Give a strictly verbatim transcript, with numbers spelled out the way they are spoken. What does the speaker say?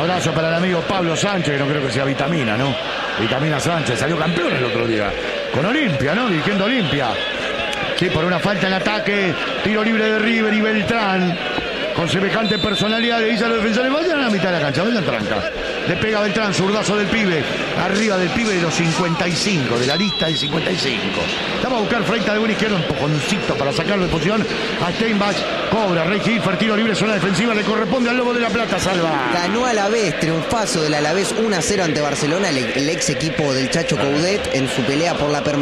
Abrazo para el amigo Pablo Sánchez, que no creo que sea Vitamina, ¿no? Vitamina Sánchez, salió campeón el otro día. Con Olimpia, ¿no? Dirigiendo Olimpia. Sí, por una falta en ataque. Tiro libre de River y Beltrán. Con semejante personalidad le dice a los defensores: vayan a la mitad de la cancha, vayan tranca. Le pega Beltrán, zurdazo del pibe. Arriba del pibe de los cincuenta y cinco, de la lista del cincuenta y cinco. Estamos a buscar Freita de buen izquierdo, empujoncito para sacarlo de posición a Steinbach. Cobra Rey Hilfer, tiro libre, zona defensiva, le corresponde al Lobo de la Plata, salva. Ganó Alavés, triunfazo del Alavés uno a cero ante Barcelona, el, el ex equipo del Chacho Coudet en su pelea por la permanencia.